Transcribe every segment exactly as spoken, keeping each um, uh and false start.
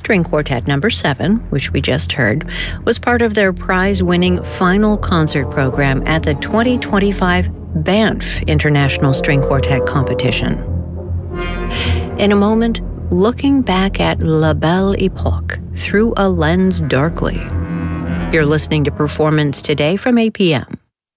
String Quartet number seven, which we just heard, was part of their prize-winning final concert program at the twenty twenty-five Banff International String Quartet Competition. In a moment, looking back at La Belle Epoque through a lens darkly. You're listening to Performance Today from A P M.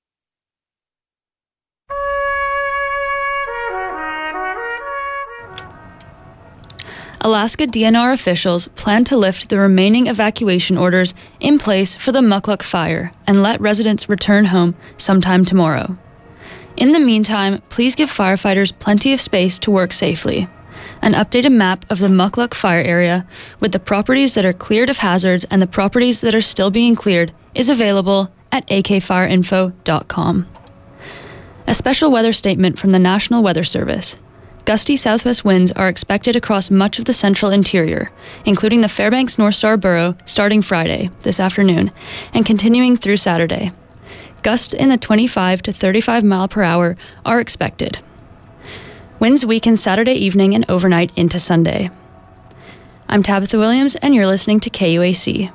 Alaska D N R officials plan to lift the remaining evacuation orders in place for the Mukluk fire and let residents return home sometime tomorrow. In the meantime, please give firefighters plenty of space to work safely. An updated map of the Mukluk fire area with the properties that are cleared of hazards and the properties that are still being cleared is available at a k fire info dot com. A special weather statement from the National Weather Service. Gusty southwest winds are expected across much of the central interior, including the Fairbanks North Star Borough starting Friday, this afternoon, and continuing through Saturday. Gusts in the twenty-five to thirty-five mile per hour are expected. Winds weaken Saturday evening and overnight into Sunday. I'm Tabitha Williams, and you're listening to K U A C.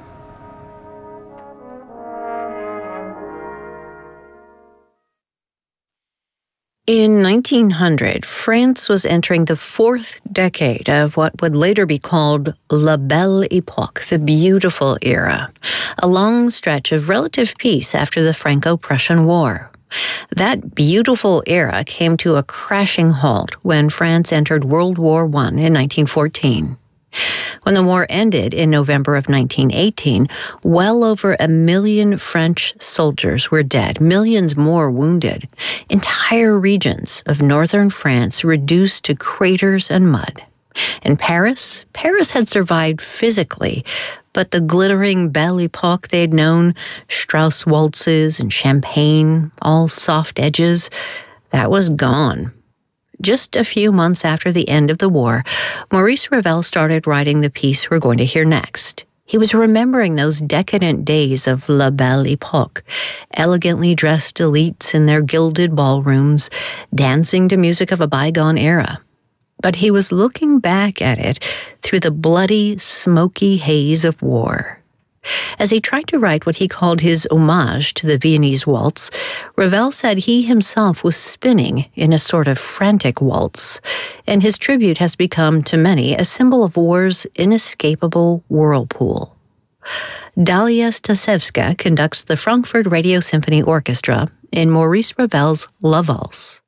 In nineteen hundred, France was entering the fourth decade of what would later be called La Belle Epoque, the beautiful era, a long stretch of relative peace after the Franco-Prussian War. That beautiful era came to a crashing halt when France entered World War One in nineteen fourteen. When the war ended in November of nineteen eighteen, well over a million French soldiers were dead, millions more wounded. Entire regions of northern France reduced to craters and mud. In Paris, Paris had survived physically, but the glittering Belle Epoque they'd known, Strauss waltzes and champagne, all soft edges, that was gone. Just a few months after the end of the war, Maurice Ravel started writing the piece we're going to hear next. He was remembering those decadent days of La Belle Epoque, elegantly dressed elites in their gilded ballrooms, dancing to music of a bygone era. But he was looking back at it through the bloody, smoky haze of war. As he tried to write what he called his homage to the Viennese waltz, Ravel said he himself was spinning in a sort of frantic waltz, and his tribute has become, to many, a symbol of war's inescapable whirlpool. Dalia Stasevska conducts the Frankfurt Radio Symphony Orchestra in Maurice Ravel's La Valse.